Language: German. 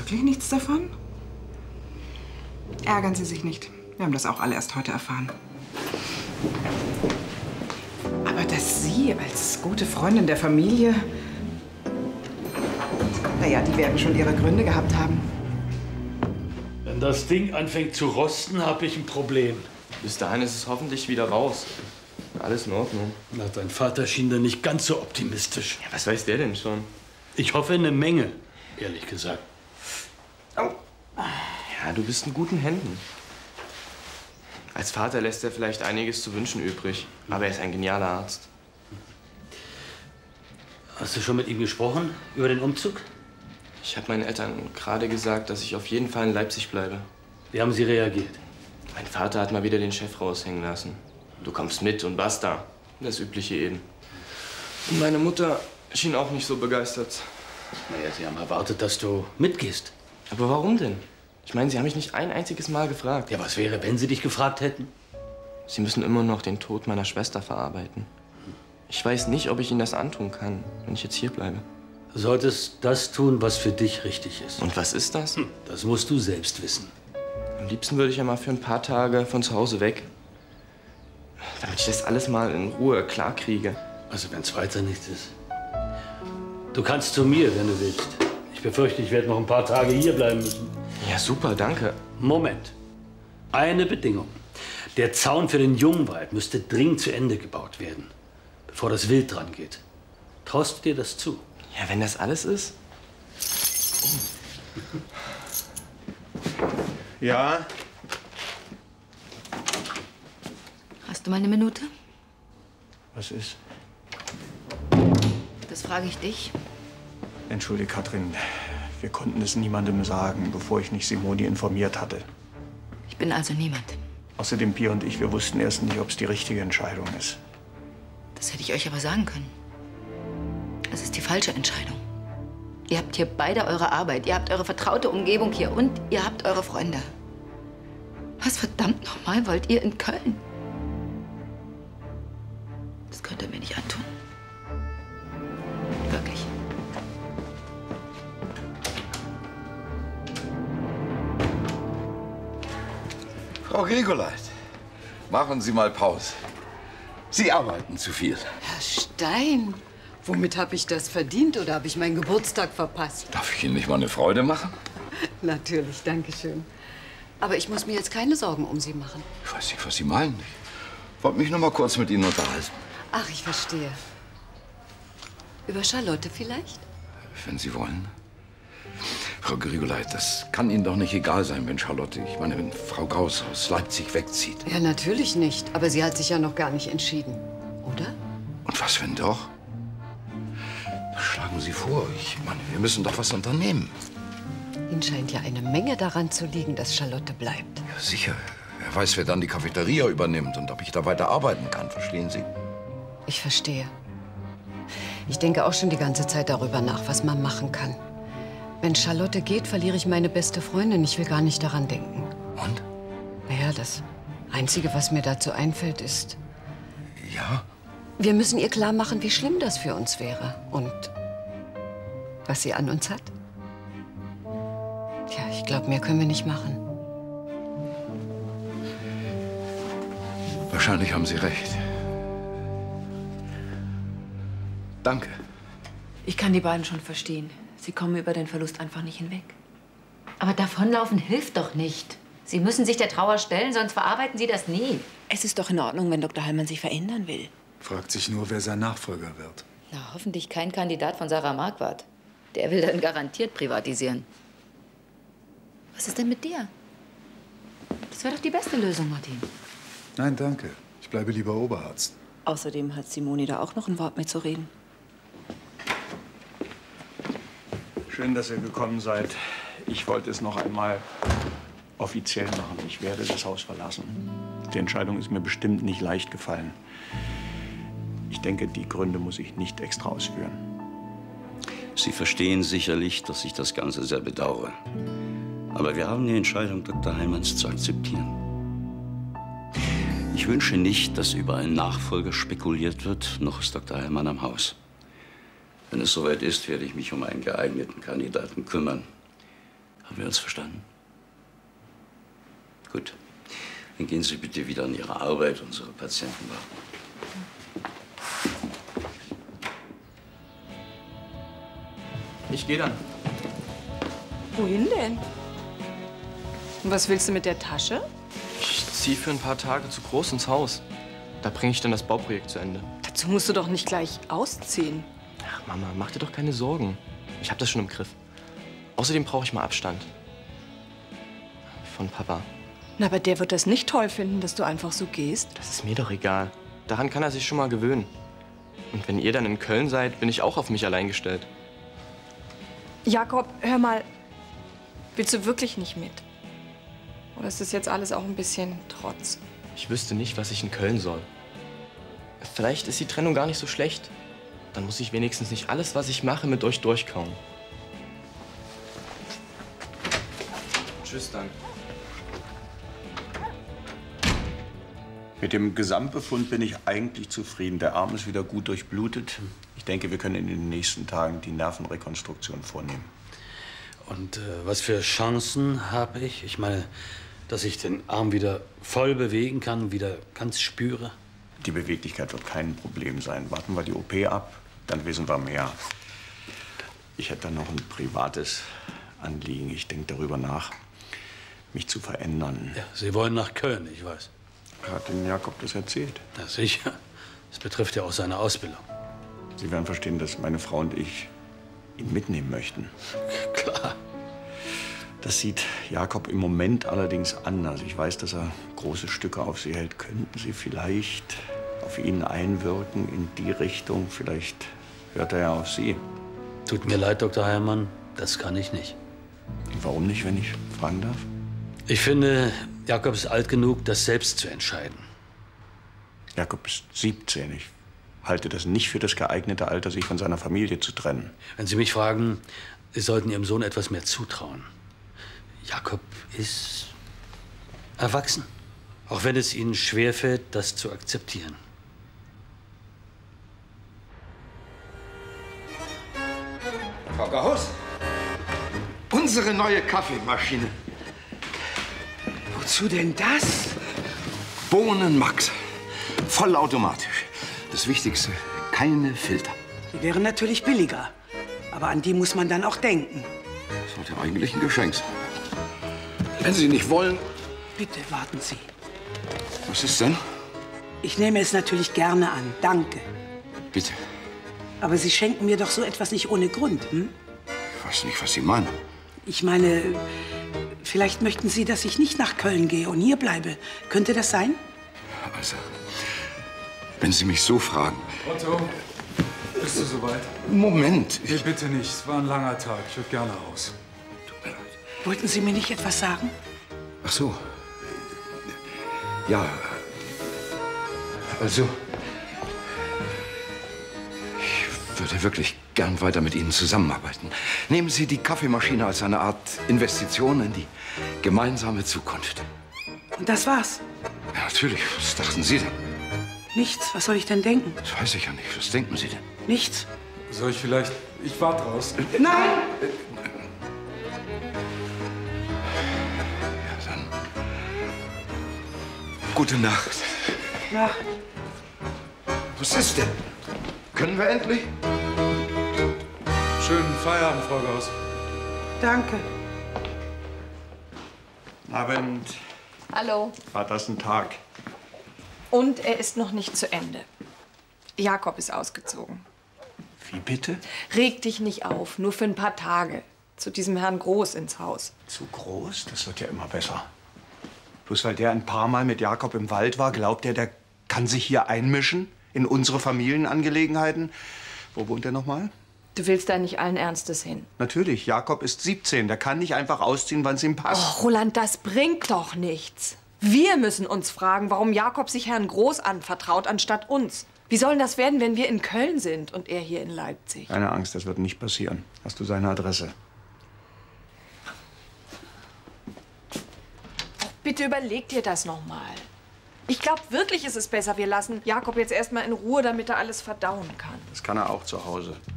wirklich nichts davon? Ärgern Sie sich nicht. Wir haben das auch alle erst heute erfahren. Aber dass Sie als gute Freundin der Familie... Naja, die werden schon ihre Gründe gehabt haben. Wenn das Ding anfängt zu rosten, habe ich ein Problem. Bis dahin ist es hoffentlich wieder raus. Alles in Ordnung. Na, dein Vater schien da nicht ganz so optimistisch. Ja, was weiß der denn schon? Ich hoffe eine Menge, ehrlich gesagt. Au. Ja, du bist in guten Händen. Als Vater lässt er vielleicht einiges zu wünschen übrig. Aber er ist ein genialer Arzt. Hast du schon mit ihm gesprochen über den Umzug? Ich habe meinen Eltern gerade gesagt, dass ich auf jeden Fall in Leipzig bleibe. Wie haben sie reagiert? Mein Vater hat mal wieder den Chef raushängen lassen. Du kommst mit und basta. Das Übliche eben. Und meine Mutter schien auch nicht so begeistert. Naja, sie haben erwartet, dass du mitgehst. Aber warum denn? Ich meine, sie haben mich nicht ein einziges Mal gefragt. Ja, was wäre, wenn sie dich gefragt hätten? Sie müssen immer noch den Tod meiner Schwester verarbeiten. Ich weiß nicht, ob ich ihnen das antun kann, wenn ich jetzt hier bleibe. Du solltest das tun, was für dich richtig ist. Und was ist das? Das musst du selbst wissen. Am liebsten würde ich ja mal für ein paar Tage von zu Hause weg. Damit ich das alles mal in Ruhe klarkriege. Also, wenn es weiter nichts ist. Du kannst zu mir, wenn du willst. Ich befürchte, ich werde noch ein paar Tage hier bleiben müssen. Ja, super, danke. Moment. Eine Bedingung. Der Zaun für den Jungwald müsste dringend zu Ende gebaut werden, bevor das Wild dran geht. Traust du dir das zu? Ja, wenn das alles ist. Ja? Hast du mal eine Minute? Was ist? Das frage ich dich. Entschuldige, Katrin. Wir konnten es niemandem sagen, bevor ich nicht Simone informiert hatte. Ich bin also niemand. Außerdem, Pia und ich, wir wussten erst nicht, ob es die richtige Entscheidung ist. Das hätte ich euch aber sagen können. Es ist die falsche Entscheidung. Ihr habt hier beide eure Arbeit, ihr habt eure vertraute Umgebung hier und ihr habt eure Freunde. Was verdammt nochmal wollt ihr in Köln? Das könnt ihr mir nicht antun. Wirklich. Frau Grigoleit, machen Sie mal Pause. Sie arbeiten zu viel. Herr Stein, womit habe ich das verdient oder habe ich meinen Geburtstag verpasst? Darf ich Ihnen nicht mal eine Freude machen? Natürlich, danke schön. Aber ich muss mir jetzt keine Sorgen um Sie machen. Ich weiß nicht, was Sie meinen. Ich wollte mich nur mal kurz mit Ihnen unterhalten. Ach, ich verstehe. Über Charlotte vielleicht? Wenn Sie wollen. Frau Grigoleit, das kann Ihnen doch nicht egal sein, wenn Charlotte, ich meine, wenn Frau Gauss aus Leipzig wegzieht. Ja, natürlich nicht. Aber sie hat sich ja noch gar nicht entschieden, oder? Und was, wenn doch? Was schlagen Sie vor? Ich meine, wir müssen doch was unternehmen. Ihnen scheint ja eine Menge daran zu liegen, dass Charlotte bleibt. Ja, sicher. Wer weiß, wer dann die Cafeteria übernimmt und ob ich da weiter arbeiten kann, verstehen Sie? Ich verstehe. Ich denke auch schon die ganze Zeit darüber nach, was man machen kann. Wenn Charlotte geht, verliere ich meine beste Freundin. Ich will gar nicht daran denken. Und? Naja, das Einzige, was mir dazu einfällt, ist... Ja? Wir müssen ihr klar machen, wie schlimm das für uns wäre. Und was sie an uns hat. Tja, ich glaube, mehr können wir nicht machen. Wahrscheinlich haben Sie recht. Danke. Ich kann die beiden schon verstehen. Sie kommen über den Verlust einfach nicht hinweg. Aber davonlaufen hilft doch nicht. Sie müssen sich der Trauer stellen, sonst verarbeiten Sie das nie. Es ist doch in Ordnung, wenn Dr. Hallmann sich verändern will. Fragt sich nur, wer sein Nachfolger wird. Na, hoffentlich kein Kandidat von Sarah Marquardt. Der will dann garantiert privatisieren. Was ist denn mit dir? Das wäre doch die beste Lösung, Martin. Nein, danke. Ich bleibe lieber Oberarzt. Außerdem hat Simone da auch noch ein Wort mitzureden. Schön, dass ihr gekommen seid. Ich wollte es noch einmal offiziell machen. Ich werde das Haus verlassen. Die Entscheidung ist mir bestimmt nicht leicht gefallen. Ich denke, die Gründe muss ich nicht extra ausführen. Sie verstehen sicherlich, dass ich das Ganze sehr bedauere. Aber wir haben die Entscheidung Dr. Hallmanns zu akzeptieren. Ich wünsche nicht, dass über einen Nachfolger spekuliert wird, noch ist Dr. Hallmann am Haus. Wenn es soweit ist, werde ich mich um einen geeigneten Kandidaten kümmern. Haben wir uns verstanden? Gut. Dann gehen Sie bitte wieder an Ihre Arbeit. Unsere Patienten warten. Ich gehe dann. Wohin denn? Und was willst du mit der Tasche? Ich ziehe für ein paar Tage zu Groß ins Haus. Da bringe ich dann das Bauprojekt zu Ende. Dazu musst du doch nicht gleich ausziehen. Ach, Mama, mach dir doch keine Sorgen. Ich habe das schon im Griff. Außerdem brauche ich mal Abstand. Von Papa. Na, aber der wird das nicht toll finden, dass du einfach so gehst. Das ist mir doch egal. Daran kann er sich schon mal gewöhnen. Und wenn ihr dann in Köln seid, bin ich auch auf mich allein gestellt. Jakob, hör mal. Willst du wirklich nicht mit? Oder ist das jetzt alles auch ein bisschen Trotz? Ich wüsste nicht, was ich in Köln soll. Vielleicht ist die Trennung gar nicht so schlecht. Dann muss ich wenigstens nicht alles, was ich mache, mit euch durchkauen. Tschüss dann. Mit dem Gesamtbefund bin ich eigentlich zufrieden. Der Arm ist wieder gut durchblutet. Ich denke, wir können in den nächsten Tagen die Nervenrekonstruktion vornehmen. Und was für Chancen habe ich? Ich meine, dass ich den Arm wieder voll bewegen kann, wieder ganz spüre? Die Beweglichkeit wird kein Problem sein. Warten wir die OP ab, dann wissen wir mehr. Ich hätte dann noch ein privates Anliegen. Ich denke darüber nach, mich zu verändern. Ja, Sie wollen nach Köln, ich weiß. Hat Ihnen Jakob das erzählt? Ja, sicher. Das betrifft ja auch seine Ausbildung. Sie werden verstehen, dass meine Frau und ich ihn mitnehmen möchten. Klar. Das sieht Jakob im Moment allerdings anders. Ich weiß, dass er große Stücke auf Sie hält. Könnten Sie vielleicht auf ihn einwirken in die Richtung? Vielleicht hört er ja auf Sie. Tut mir leid, Dr. Heilmann, das kann ich nicht. Warum nicht, wenn ich fragen darf? Ich finde, Jakob ist alt genug, das selbst zu entscheiden. Jakob ist 17. Ich halte das nicht für das geeignete Alter, sich von seiner Familie zu trennen. Wenn Sie mich fragen, Sie sollten Ihrem Sohn etwas mehr zutrauen. Jakob ist erwachsen, auch wenn es Ihnen schwerfällt, das zu akzeptieren. Frau Gauss, unsere neue Kaffeemaschine. Wozu denn das? Bohnenmax. Vollautomatisch. Das Wichtigste, keine Filter. Die wären natürlich billiger. Aber an die muss man dann auch denken. Das sollte eigentlich ein Geschenk sein. Wenn Sie nicht wollen... Bitte warten Sie. Was ist denn? Ich nehme es natürlich gerne an. Danke. Bitte. Aber Sie schenken mir doch so etwas nicht ohne Grund, hm? Ich weiß nicht, was Sie meinen. Ich meine, vielleicht möchten Sie, dass ich nicht nach Köln gehe und hier bleibe. Könnte das sein? Also, wenn Sie mich so fragen... Otto, bist du soweit? Moment. Nee, bitte nicht. Es war ein langer Tag. Ich würde gerne raus. Wollten Sie mir nicht etwas sagen? Ach so. Ja. Also... Ich würde wirklich gern weiter mit Ihnen zusammenarbeiten. Nehmen Sie die Kaffeemaschine als eine Art Investition in die gemeinsame Zukunft. Und das war's? Ja, natürlich. Was dachten Sie denn? Nichts. Was soll ich denn denken? Das weiß ich ja nicht. Was denken Sie denn? Nichts. Soll ich vielleicht... Ich warte raus. Nein! Ja, dann... Gute Nacht. Ja. Was ist denn? Können wir endlich? Schönen Feierabend, Frau Gauss. Danke. Abend. Hallo. War das ein Tag? Und er ist noch nicht zu Ende. Jakob ist ausgezogen. Wie bitte? Reg dich nicht auf, nur für ein paar Tage. Zu diesem Herrn Groß ins Haus. Zu groß? Das wird ja immer besser. Bloß weil der ein paar Mal mit Jakob im Wald war, glaubt er, der kann sich hier einmischen in unsere Familienangelegenheiten. Wo wohnt er noch mal? Du willst da nicht allen Ernstes hin. Natürlich, Jakob ist 17. Der kann nicht einfach ausziehen, wann es ihm passt. Oh, Roland, das bringt doch nichts. Wir müssen uns fragen, warum Jakob sich Herrn Groß anvertraut, anstatt uns. Wie soll denn das werden, wenn wir in Köln sind und er hier in Leipzig? Keine Angst, das wird nicht passieren. Hast du seine Adresse? Bitte überleg dir das noch mal. Ich glaube wirklich, ist es besser, wir lassen Jakob jetzt erst mal in Ruhe, damit er alles verdauen kann. Das kann er auch zu Hause.